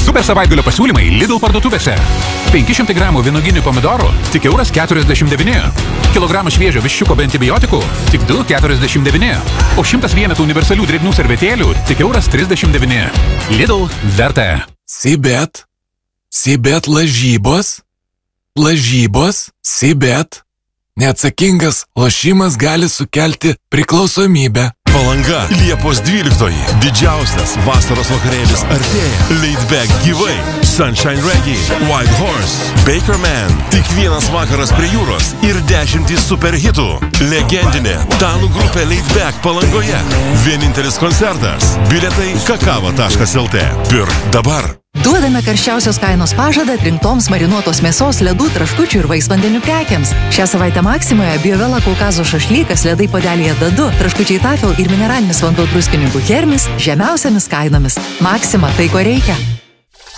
Super savaitgalio pasiūlymai Lidl parduotuvėse. 500 gramų vynoginių pomidorų tik €1,49. Kilogramas šviežio viščiuko be antibiotikų tik €2,49. O 100 vienetų universalių drėgnų servetėlių tik €39. Lidl verta. Sibet lažybos. Sibet. Neatsakingas lošimas gali sukelti priklausomybę. Palanga, Liepos 12. Didžiausias vasaros vakarėlis artėja. Laidback gyvai. Sunshine Reggae, White Horse, Baker Man. Tik vienas vakaras prie jūros ir 10 super hitų. Legendinė danų grupė Laidback Palangoje. Vienintelis koncertas. Bilietai kakava.lt. Pirk dabar. Duodame karščiausios kainos pažadą atrinktoms marinuotos mėsos, ledų, traškučių ir vaisvandenių prekiams. Šią savaitę Maksimoje Biovela Kaukazo šašlykas, ledai puodelyje D2, traškučiai Tafel ir mineralinis vanduo druskininkų Hermis žemiausiamis kainomis. Maksima, tai ko reikia.